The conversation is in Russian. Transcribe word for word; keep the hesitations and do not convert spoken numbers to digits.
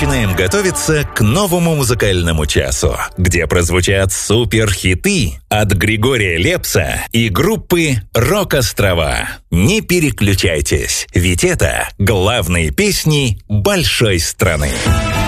начинаем готовиться к новому музыкальному часу, где прозвучат суперхиты от Григория Лепса и группы «Рок-Острова». Не переключайтесь, ведь это главные песни большой страны.